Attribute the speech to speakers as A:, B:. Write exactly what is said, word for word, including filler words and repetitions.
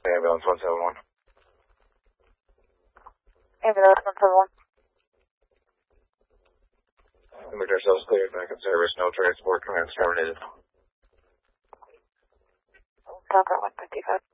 A: Ambulance one seven one.
B: Ambulance one seven one.
A: We moved ourselves cleared, back in service, no transport, command terminated.
B: Delta one fifty-five.